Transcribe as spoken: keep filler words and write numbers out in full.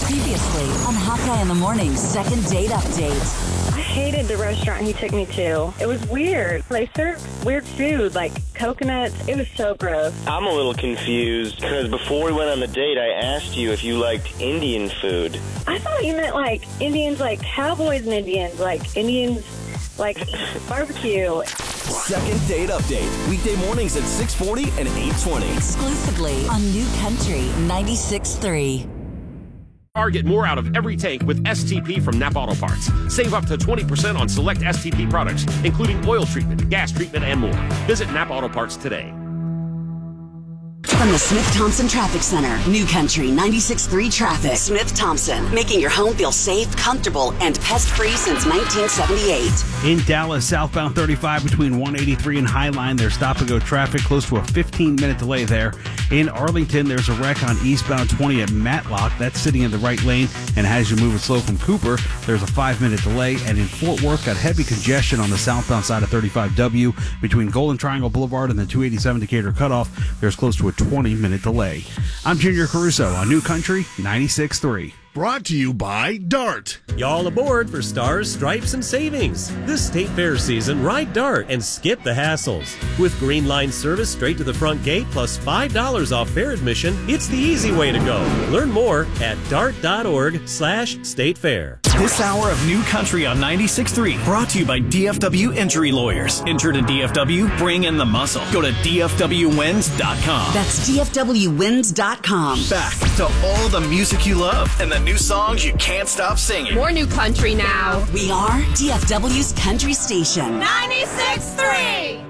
Previously on Hawkeye in the Morning's second date update. I hated the restaurant he took me to. It was weird. They served weird food, like coconuts. It was so gross. I'm a little confused because before we went on the date, I asked you if you liked Indian food. I thought you meant like Indians, like cowboys and Indians, like Indians, like barbecue. Second date update. Weekday mornings at six forty and eight twenty. Exclusively on New Country ninety-six point three. Get more out of every tank with S T P from Napa Auto Parts. Save up to twenty percent on select S T P products, including oil treatment, gas treatment, and more. Visit Napa Auto Parts today. From the Smith-Thompson Traffic Center, New Country ninety-six point three traffic. Smith-Thompson, making your home feel safe, comfortable, and pest-free since nineteen seventy-eight. In Dallas, southbound thirty-five between one eighty-three and Highline, there's stop-and-go traffic, close to a fifteen-minute delay there. In Arlington, there's a wreck on eastbound twenty at Matlock. That's sitting in the right lane and has you moving slow from Cooper. There's a five-minute delay. And in Fort Worth, got heavy congestion on the southbound side of thirty-five W between Golden Triangle Boulevard and the two eighty-seven Decatur cutoff. There's close to a twenty-minute delay. I'm Junior Caruso on New Country ninety-six point three. Brought to you by Dart. Y'all aboard for Stars, Stripes, and Savings. This State Fair season, ride Dart and skip the hassles. With Green Line service straight to the front gate plus five dollars off fair admission, it's the easy way to go. Learn more at dart.org slash state fair. This hour of New Country on ninety-six point three brought to you by D F W Injury Lawyers. Injured in D F W? Bring in the muscle. Go to D F W wins dot com. That's D F W wins dot com. Back to all the music you love and the new songs you can't stop singing. More New Country now. We are D F W's country station. ninety-six point three.